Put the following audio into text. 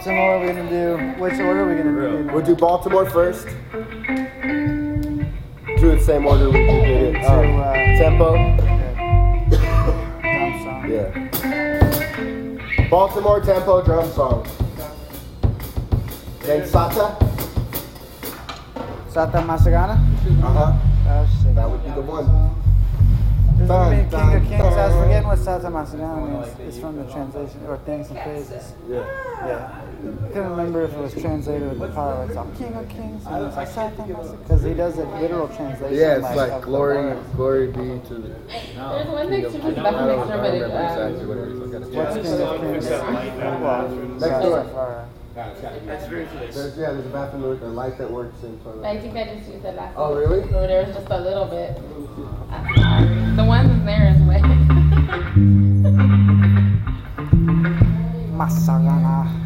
Baltimore. We're gonna do. Which order are we gonna do? We'll do Baltimore first. Do it the same order we did it. Tempo. Drum song. Yeah. Baltimore tempo drum song. Then Sata. Sata Masagana. That would be the one. There's gonna be King of Kings. I was forgetting what Sata Masagana means. It's from the translation or Thanks and Praises. Yeah. I couldn't remember if it was translated with the power. It's like King of Kings, and it's like Sata Masagana because he does a literal translation. Yeah, it's like glory be to the. There's one next to me, but I'm next door, but it's What's King of Kings? Well, Next door. That's There's a bathroom with a light that works in toilet. I think I just used it last Oh, really? Over there was just a little bit. I'm sorry. The one that's there is wet. Masagana.